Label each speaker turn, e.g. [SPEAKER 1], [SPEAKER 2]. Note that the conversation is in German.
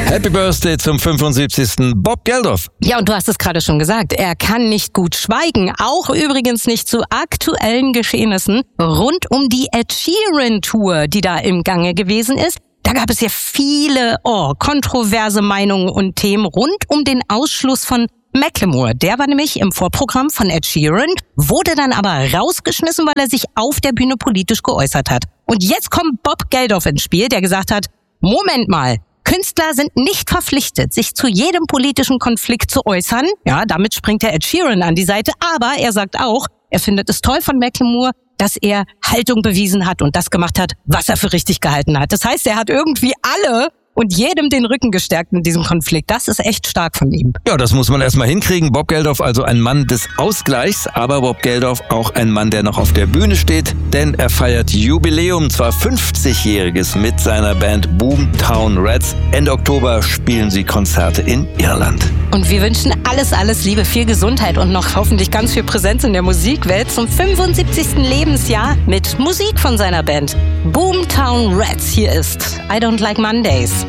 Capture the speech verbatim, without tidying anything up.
[SPEAKER 1] Happy Birthday zum fünfundsiebzigsten Bob Geldof.
[SPEAKER 2] Ja, und du hast es gerade schon gesagt, er kann nicht gut schweigen. Auch übrigens nicht zu aktuellen Geschehnissen rund um die Ed Sheeran-Tour, die da im Gange gewesen ist. Da gab es ja viele oh, kontroverse Meinungen und Themen rund um den Ausschluss von Macklemore. Der war nämlich im Vorprogramm von Ed Sheeran, wurde dann aber rausgeschmissen, weil er sich auf der Bühne politisch geäußert hat. Und jetzt kommt Bob Geldof ins Spiel, der gesagt hat, Moment mal, Künstler sind nicht verpflichtet, sich zu jedem politischen Konflikt zu äußern. Ja, damit springt der Ed Sheeran an die Seite. Aber er sagt auch, er findet es toll von Macklemore, dass er Haltung bewiesen hat und das gemacht hat, was er für richtig gehalten hat. Das heißt, er hat irgendwie alle und jedem den Rücken gestärkt in diesem Konflikt. Das ist echt stark von ihm.
[SPEAKER 1] Ja, das muss man erstmal hinkriegen. Bob Geldof also ein Mann des Ausgleichs, aber Bob Geldof auch ein Mann, der noch auf der Bühne steht, denn er feiert Jubiläum, zwar fünfzigjähriges mit seiner Band Boomtown Rats. Ende Oktober spielen sie Konzerte in Irland.
[SPEAKER 2] Und wir wünschen alles, alles Liebe, viel Gesundheit und noch hoffentlich ganz viel Präsenz in der Musikwelt zum fünfundsiebzigsten Lebensjahr mit Musik von seiner Band Boomtown Rats. Hier ist I Don't Like Mondays.